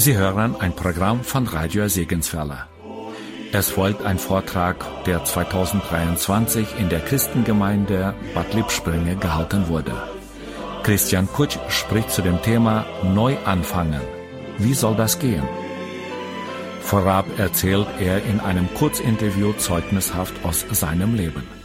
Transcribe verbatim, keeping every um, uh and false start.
Sie hören ein Programm von Radio Segenswelle. Es folgt ein Vortrag, der zweitausenddreiundzwanzig in der Christengemeinde Bad Lippspringe gehalten wurde. Christian Kutsch spricht zu dem Thema Neu anfangen. Wie soll das gehen? Vorab erzählt er in einem Kurzinterview zeugnishaft aus seinem Leben.